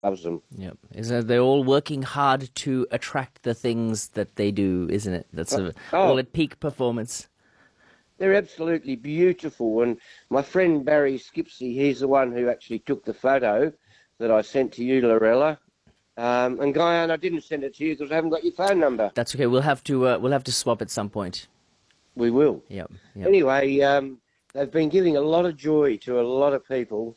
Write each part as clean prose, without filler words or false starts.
loves them. Yep. They're all working hard to attract the things that they do, isn't it? That's all Oh, at peak performance. they're absolutely beautiful. And my friend Barry Skipsey, he's the one who actually took the photo that I sent to you, Lorella. And Guyan, I didn't send it to you because I haven't got your phone number. That's okay. We'll have to swap at some point. We will. Yep. Yep. Anyway, they've been giving a lot of joy to a lot of people,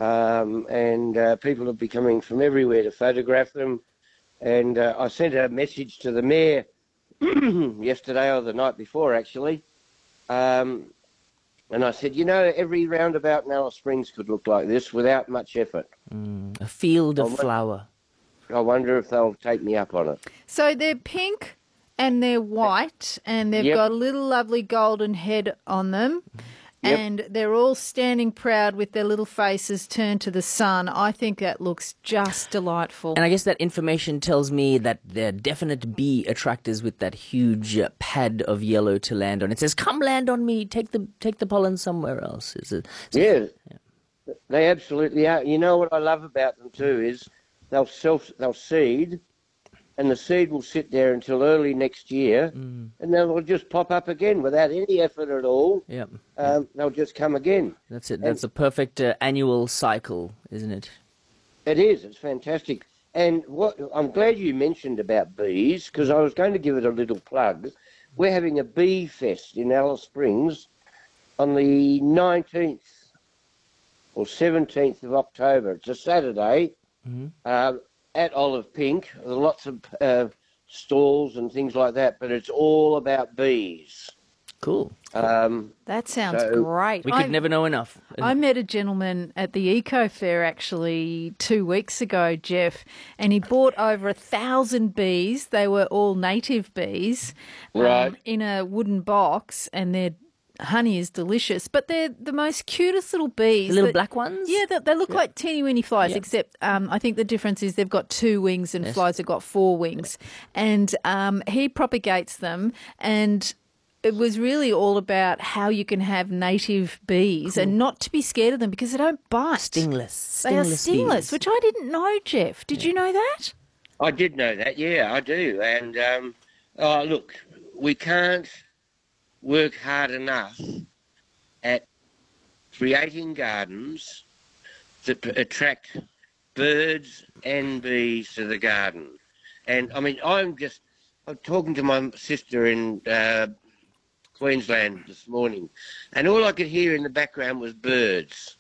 and people have been coming from everywhere to photograph them. And I sent a message to the mayor yesterday or the night before, actually. And I said, every roundabout in Alice Springs could look like this without much effort. A field of flower. I wonder if they'll take me up on it. So they're pink and they're white and they've got a little lovely golden head on them. Yep. And they're all standing proud with their little faces turned to the sun. I think that looks just delightful. And I guess that information tells me that they're definite bee attractors with that huge pad of yellow to land on. It says, "Come land on me. Take the pollen somewhere else." Yeah, they absolutely are. You know what I love about them too is they'll seed, and the seed will sit there until early next year, and then they'll just pop up again without any effort at all. Yep. They'll just come again. That's it. That's a perfect annual cycle, isn't it? It is. It's fantastic. And I'm glad you mentioned about bees because I was going to give it a little plug. We're having a bee fest in Alice Springs on the 19th or 17th of October. It's a Saturday. At Olive Pink. There are lots of stalls and things like that, but it's all about bees. Cool. That sounds great. We could never know enough. I met a gentleman at the Eco Fair actually 2 weeks ago, Jeff, and he bought over 1,000 bees. They were all native bees, right, in a wooden box, and their honey is delicious. But they're the most cutest little bees. The little black ones? Yeah, they look like teeny-weeny flies, except I think the difference is they've got 2 wings and flies have got 4 wings. And he propagates them, and it was really all about how you can have native bees and not to be scared of them because they don't bite. Stingless. They are stingless, bees. which I didn't know, Jeff. Did you know that? I did know that. Yeah, I do. And look, we can't work hard enough at creating gardens that attract birds and bees to the garden. And I mean, I'm talking to my sister in Queensland this morning, and all I could hear in the background was birds.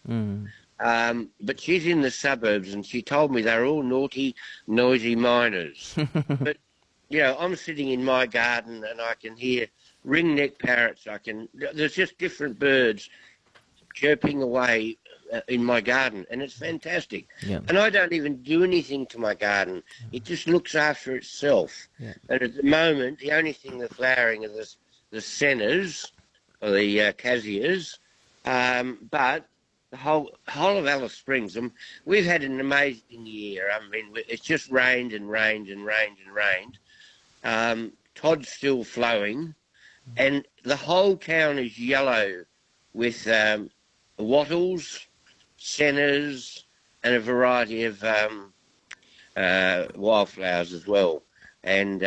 But she's in the suburbs, and she told me they're all naughty, noisy miners. But, I'm sitting in my garden, and I can hear ringneck parrots. There's just different birds chirping away in my garden, and it's fantastic. Yeah. And I don't even do anything to my garden. It just looks after itself. Yeah. And at the moment, the only thing that's flowering are the sennas, or the cassias, but the whole of Alice Springs, we've had an amazing year. I mean, it's just rained and rained and rained and rained. Todd's still flowing, and the whole town is yellow with wattles, sennas, and a variety of wildflowers as well. And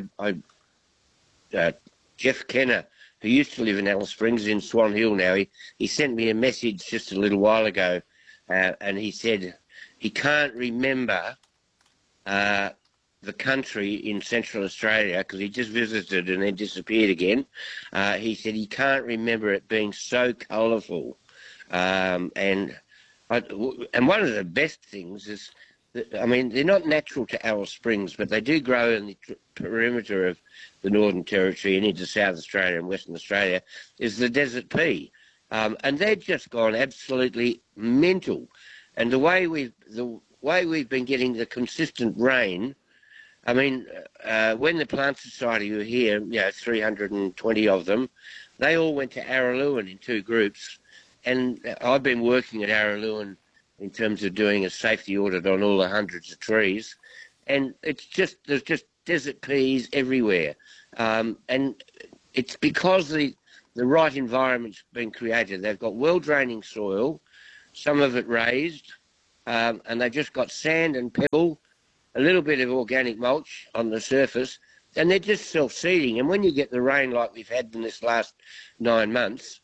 Jeff Kenner, who used to live in Alice Springs in Swan Hill now, he sent me a message just a little while ago, and he said he can't remember the country in Central Australia because he just visited and then disappeared again. He said he can't remember it being so colourful. And one of the best things is, they're not natural to Alice Springs, but they do grow in the perimeter of the Northern Territory and into South Australia and Western Australia, is the desert pea. And they've just gone absolutely mental. And the way we've been getting the consistent rain, when the Plant Society were here, 320 of them, they all went to Araluen in 2 groups. And I've been working at Araluen in terms of doing a safety audit on all the hundreds of trees. And there's just desert peas everywhere. And it's because the right environment's been created. They've got well-draining soil, some of it raised, and they've just got sand and pebble, a little bit of organic mulch on the surface, and they're just self-seeding. And when you get the rain like we've had in this last 9 months,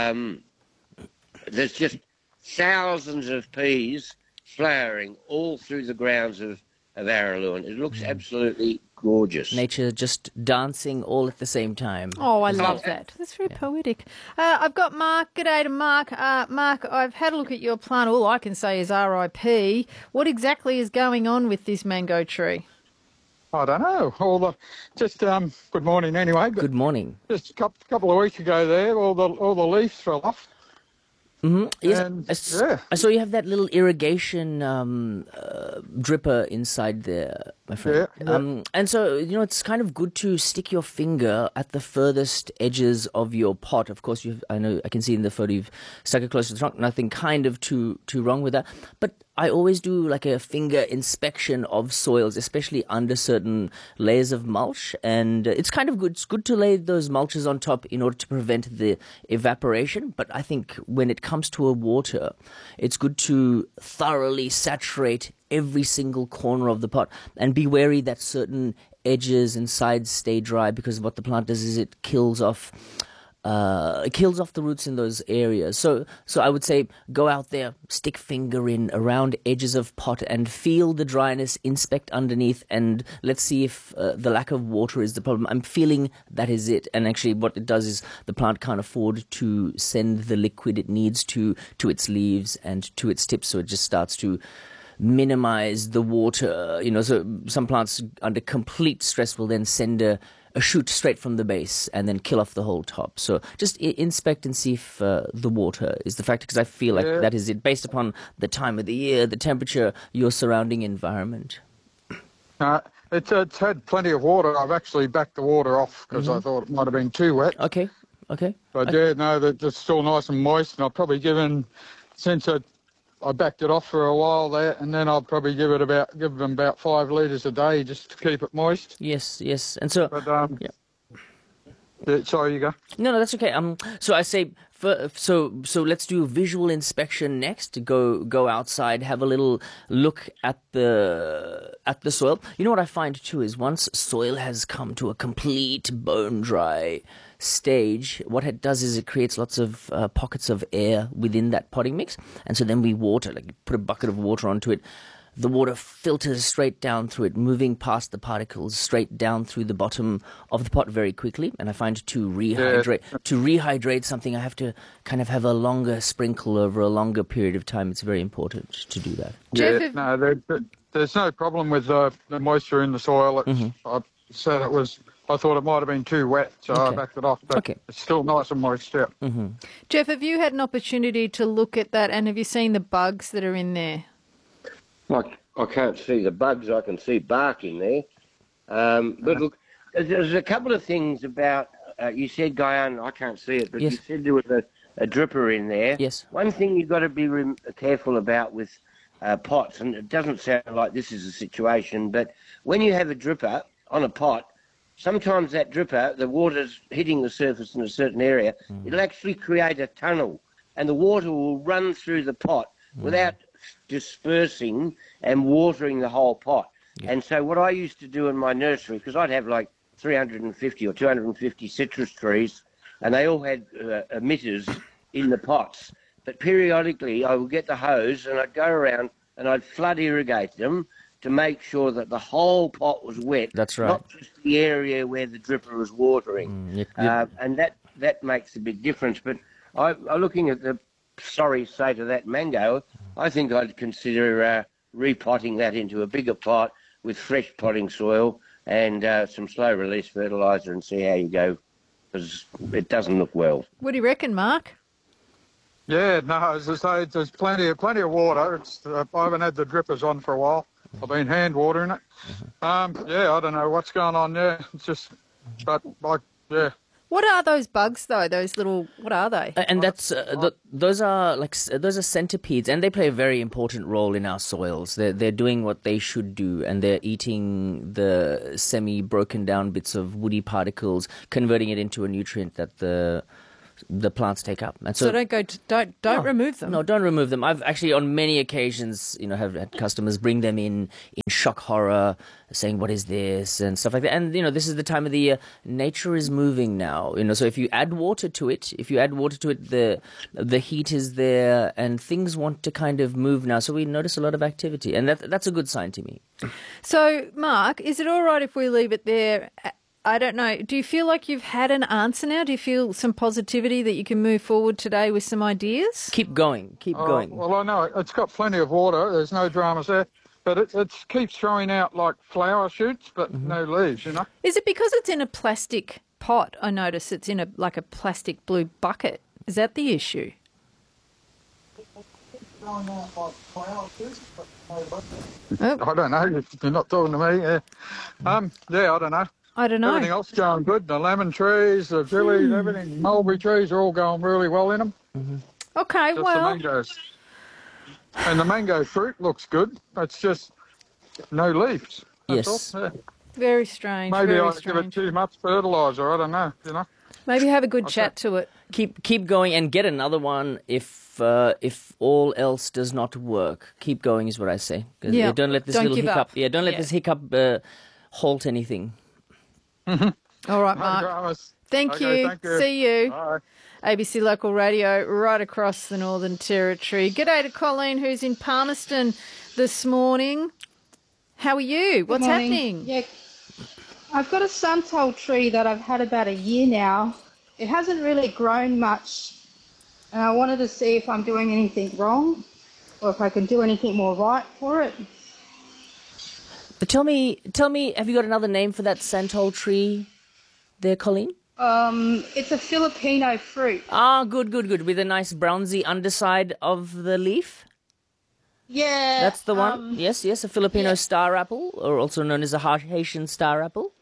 there's just thousands of peas flowering all through the grounds of Araluen. It looks absolutely gorgeous. Nature just dancing all at the same time. Oh, I love that. That's very poetic. I've got Mark. G'day to Mark. Mark, I've had a look at your plant. All I can say is RIP. What exactly is going on with this mango tree? I don't know. Good morning anyway. But Good morning. just a couple of weeks ago there, all the leaves fell off. Mm-hmm. Yes, And, I saw you have that little irrigation dripper inside there, my friend. Yeah. And so, it's kind of good to stick your finger at the furthest edges of your pot. Of course, I can see in the photo you've stuck it close to the trunk. Nothing kind of too wrong with that. But I always do like a finger inspection of soils, especially under certain layers of mulch. And it's kind of good. It's good to lay those mulches on top in order to prevent the evaporation. But I think when it comes to a water, it's good to thoroughly saturate every single corner of the pot and be wary that certain edges and sides stay dry, because what the plant does is it kills off the roots in those areas. So I would say go out there, stick finger in around edges of pot and feel the dryness, inspect underneath, and let's see if the lack of water is the problem. I'm feeling that is it. And actually what it does is the plant can't afford to send the liquid it needs to its leaves and to its tips, so it just starts to minimize the water. So some plants under complete stress will then send a shoot straight from the base and then kill off the whole top. So just inspect and see if the water is the factor, because I feel like that is it, based upon the time of the year, the temperature, your surrounding environment. It's had plenty of water. I've actually backed the water off because I thought it might have been too wet. Okay. But it's still nice and moist, and I've probably given, since I backed it off for a while there, and then I'll probably give them about 5 litres a day just to keep it moist. Yes. And so, sorry, you go. No, that's okay. So I say, so let's do a visual inspection next. Go outside, have a little look at the soil. You know what I find too is once soil has come to a complete bone dry stage, what it does is it creates lots of pockets of air within that potting mix, and so then we water, like put a bucket of water onto it. The water filters straight down through it, moving past the particles straight down through the bottom of the pot very quickly. And I find to rehydrate something, I have to kind of have a longer sprinkle over a longer period of time. It's very important to do that. There's no problem with the moisture in the soil. I thought it might have been too wet, so I backed it off. But it's still nice and moist, yeah. Mm-hmm. Jeff, have you had an opportunity to look at that, and have you seen the bugs that are in there? I can't see the bugs. I can see bark in there. But look, there's a couple of things about, you said, Guyana, I can't see it, but you said there was a dripper in there. Yes. One thing you've got to be careful about with pots, and it doesn't sound like this is a situation, but when you have a dripper on a pot, sometimes that dripper, the water's hitting the surface in a certain area, it'll actually create a tunnel, and the water will run through the pot without dispersing and watering the whole pot. And so what I used to do in my nursery, because I'd have like 350 or 250 citrus trees, and they all had emitters in the pots, but periodically I would get the hose and I'd go around and I'd flood irrigate them to make sure that the whole pot was wet. That's right. Not just the area where the dripper was watering. And that makes a big difference. But I'm looking at the sorry state of that mango, I think I'd consider repotting that into a bigger pot with fresh potting soil and some slow release fertiliser and see how you go, because it doesn't look well. What do you reckon, Mark? Yeah, no, as I say, there's plenty of water. I haven't had the drippers on for a while. I've been hand watering it. I don't know what's going on there. It's just, What are those bugs though? Those little, what are they? And that's those are centipedes, and they play a very important role in our soils. They're doing what they should do, and they're eating the semi broken down bits of woody particles, converting it into a nutrient that the the plants take up. And so don't remove them. No, don't remove them. I've actually on many occasions, have had customers bring them in shock horror, saying, "What is this?" and stuff like that. And this is the time of the year. Nature is moving now. So if you add water to it, the heat is there, and things want to kind of move now. So we notice a lot of activity, and that's a good sign to me. So, Mark, is it all right if we leave it there? I don't know. Do you feel like you've had an answer now? Do you feel some positivity that you can move forward today with some ideas? Keep going. Keep going. Well, I know it's got plenty of water. There's no dramas there. But it keeps throwing out like flower shoots, but no leaves, Is it because it's in a plastic pot? I notice it's in a plastic blue bucket. Is that the issue? I don't know. You're not talking to me. I don't know. I don't know. Everything else is going good. The lemon trees, the chilies, everything. Mulberry trees are all going really well in them. Mm-hmm. Okay, just well. the mangoes. And the mango fruit looks good. It's just no leaves. Yes. Yeah. Very strange. Maybe I give it too much fertiliser. I don't know. Maybe have a good chat to it. Keep going and get another one if all else does not work. Keep going is what I say. Yeah. Don't let this little hiccup. Yeah. Don't let this hiccup halt anything. Mm-hmm. All right, Mark. Thank you. See you. Bye. ABC Local Radio right across the Northern Territory. G'day to Colleen, who's in Palmerston this morning. How are you? What's happening? Yeah, I've got a Suntol tree that I've had about a year now. It hasn't really grown much, and I wanted to see if I'm doing anything wrong or if I can do anything more right for it. But tell me, have you got another name for that Santol tree there, Colleen? It's a Filipino fruit. Ah, good. With a nice brownsy underside of the leaf? Yeah. That's the one? Yes, a Filipino star apple, or also known as a Haitian star apple?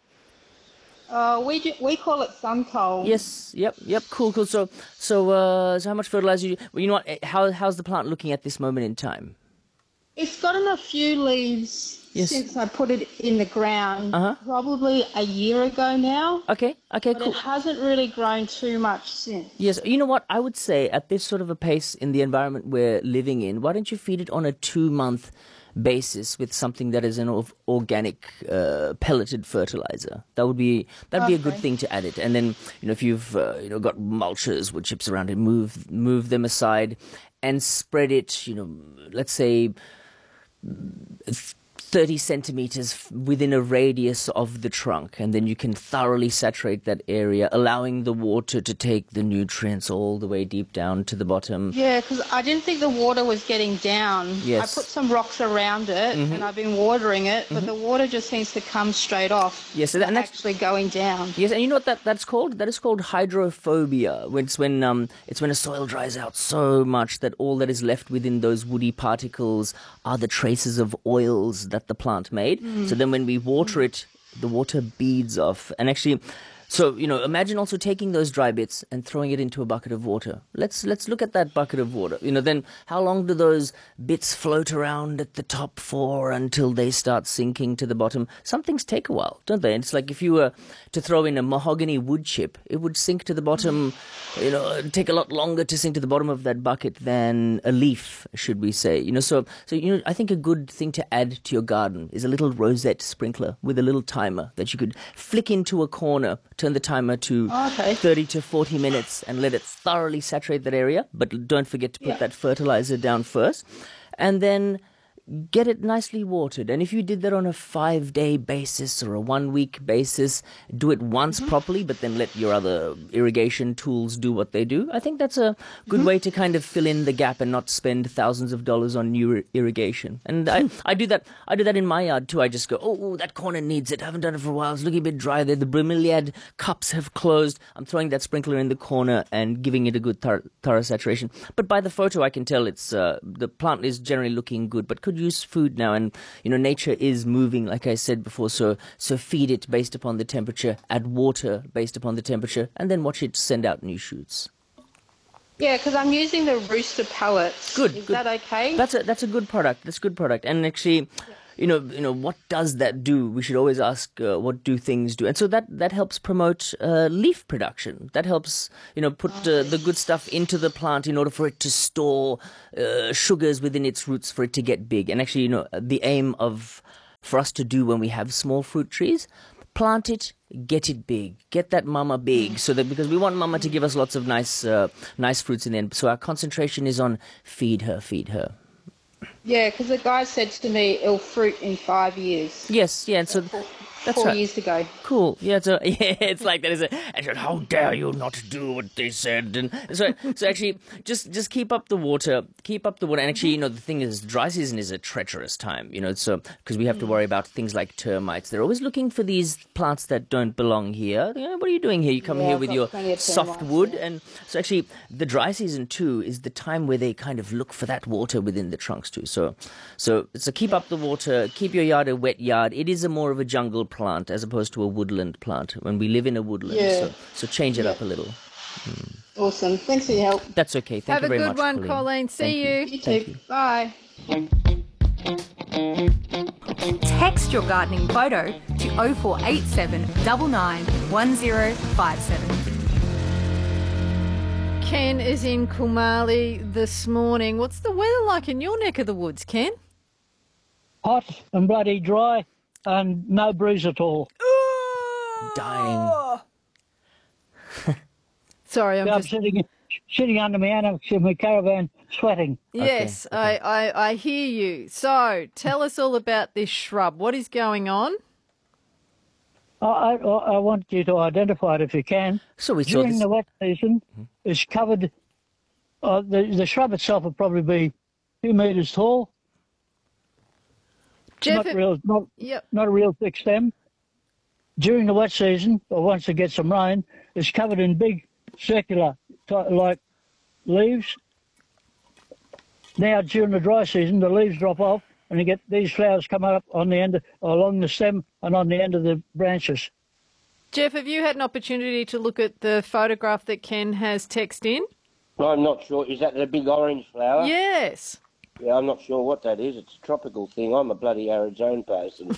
We call it Suntol. Yes, yep, cool. So how much fertilizer you know what, how's the plant looking at this moment in time? It's gotten a few leaves since I put it in the ground, probably a year ago now. Okay, but cool. It hasn't really grown too much since. Yes, you know what, I would say at this sort of a pace in the environment we're living in, why don't you feed it on a 2-month basis with something that is an organic pelleted fertilizer? That'd be a good thing to add it. And then if you've got mulchers, wood chips around it, move them aside and spread it. Let's say 30 centimeters within a radius of the trunk, and then you can thoroughly saturate that area, allowing the water to take the nutrients all the way deep down to the bottom. Yeah, because I didn't think the water was getting down. Yes. I put some rocks around it, and I've been watering it, but the water just seems to come straight off. Yes, and that's actually going down. Yes, and you know what that's called? That is called hydrophobia. It's when a soil dries out so much that all that is left within those woody particles are the traces of oils that the plant made. So then when we water it, the water beads off. And actually, so, imagine also taking those dry bits and throwing it into a bucket of water. Let's look at that bucket of water. Then how long do those bits float around at the top for until they start sinking to the bottom? Some things take a while, don't they? And it's like if you were to throw in a mahogany wood chip, it would sink to the bottom, it'd take a lot longer to sink to the bottom of that bucket than a leaf, should we say. So I think a good thing to add to your garden is a little rosette sprinkler with a little timer that you could flick into a corner, turn the timer to 30 to 40 minutes and let it thoroughly saturate that area. But don't forget to put that fertilizer down first. And then get it nicely watered. And if you did that on a 5-day basis or a 1-week basis, do it once properly, but then let your other irrigation tools do what they do. I think that's a good way to kind of fill in the gap and not spend thousands of dollars on new irrigation. And I do that. I do that in my yard too. I just go, oh, that corner needs it. I haven't done it for a while. It's looking a bit dry there. The bromeliad cups have closed. I'm throwing that sprinkler in the corner and giving it a good thorough saturation. But by the photo, I can tell it's the plant is generally looking good, but could use food now, and nature is moving, like I said before, so feed it based upon the temperature, add water based upon the temperature, and then watch it send out new shoots. Yeah, because I'm using the rooster pellets. Good. Is that okay? That's a good product. That's a good product. And actually, what does that do? We should always ask, what do things do? And so that helps promote leaf production. That helps, put the good stuff into the plant in order for it to store sugars within its roots for it to get big. And actually, the aim for us to do when we have small fruit trees, plant it, get it big, get that mama big, so that because we want mama to give us lots of nice fruits in the end. So our concentration is on feed her. Yeah, because the guy said to me it'll fruit in 5 years. Yes, yeah, and so that's 4 right. years ago. Cool. Yeah, so it's like that, isn't it? And said, how dare you not do what they said? And so actually, just keep up the water. And actually, the thing is, dry season is a treacherous time. So because we have to worry about things like termites. They're always looking for these plants that don't belong here. What are you doing here? You come here with your soft wood, and so actually, the dry season too is the time where they kind of look for that water within the trunks too. So keep up the water. Keep your yard a wet yard. It is more of a jungle plant as opposed to a woodland plant when we live in a woodland. Yeah. So change it up a little. Awesome. Thanks for your help. That's okay. Thank you very much. Have a good one, Colleen. See you. You too. Bye. Text your gardening photo to 0487 99 1057. Ken is in Kumali this morning. What's the weather like in your neck of the woods, Ken? Hot and bloody dry and no breeze at all. Dying. Sorry, I'm sitting under my annex in my caravan sweating. Yes, okay. I hear you. So tell us all about this shrub. What is going on? I want you to identify it if you can. So we During the wet season, it's covered. The shrub itself will probably be 2 metres tall. Jeff, not a real thick stem. During the wet season, or once it gets some rain, it's covered in big circular like leaves. Now during the dry season, the leaves drop off, and you get these flowers come up on the end, along the stem, and on the end of the branches. Jeff, have you had an opportunity to look at the photograph that Ken has texted in? I'm not sure. Is that the big orange flower? Yes. Yeah, I'm not sure what that is. It's a tropical thing. I'm a bloody Arizona person.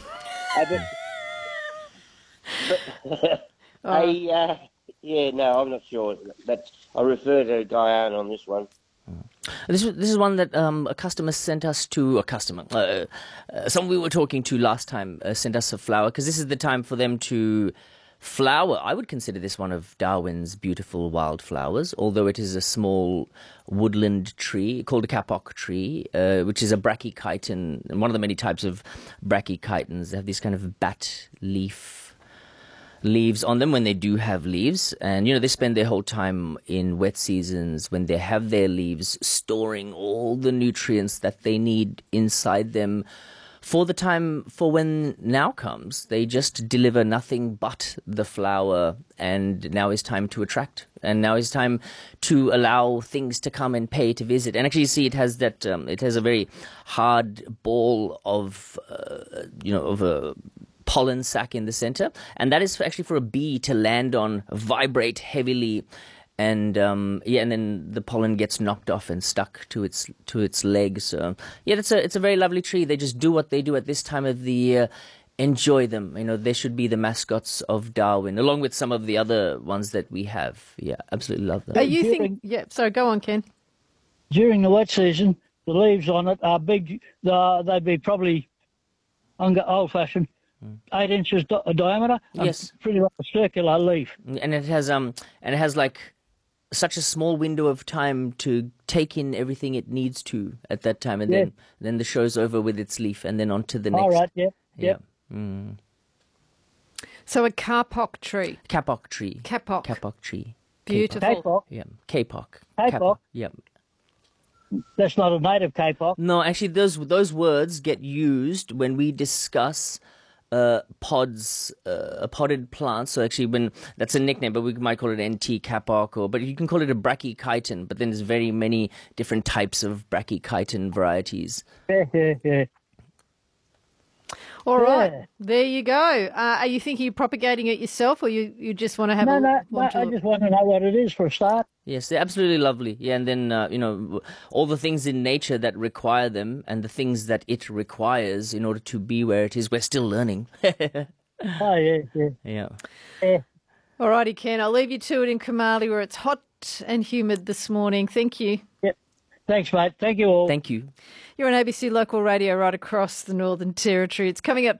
No, I'm not sure. I refer to Diane on this one. This is one that a customer sent us to someone we were talking to last time sent us a flower, because this is the time for them to flower. I would consider this one of Darwin's beautiful wildflowers, although it is a small woodland tree called a kapok tree, which is a brachychiton, and one of the many types of brachychitons. They have these kind of bat leaves on them when they do have leaves, and they spend their whole time in wet seasons when they have their leaves storing all the nutrients that they need inside them for when now comes. They just deliver nothing but the flower, and now is time to attract, and now is time to allow things to come and pay to visit. And actually, you see, it has that it has a very hard ball of a pollen sac in the center, and that is actually for a bee to land on, vibrate heavily, and and then the pollen gets knocked off and stuck to its legs. So it's a very lovely tree. They just do what they do at this time of the year. Enjoy them. They should be the mascots of Darwin, along with some of the other ones that we have. Yeah, absolutely love them. Sorry, go on, Ken. During the wet season, the leaves on it are big. They'd be probably old-fashioned. 8 inches diameter. Yes, pretty much a circular leaf. And it has like such a small window of time to take in everything it needs to at that time, and then the show's over with its leaf, and then on to the next. All right. Yeah. Mm. So a kapok tree. Kapok tree. Kapok tree. Beautiful. Kapok. Yeah. Kapok. Yeah. That's not a native kapok. No, actually, those words get used when we discuss pods, a podded plant. So actually, that's a nickname, but we might call it NT kapok, but you can call it a brachychiton. But then there's very many different types of brachychiton varieties. Yeah. All right, Yeah. there you go. Are you thinking of propagating it yourself, or you just want to have No, a no, want to I look? just want to know what it is for a start. Yes, they're absolutely lovely. Yeah, and then, all the things in nature that require them and the things that it requires in order to be where it is, we're still learning. Oh, yeah. Yeah. All righty, Ken. I'll leave you to it in Kamali, where it's hot and humid this morning. Thank you. Yep. Thanks, mate. Thank you all. Thank you. You're on ABC Local Radio right across the Northern Territory. It's coming up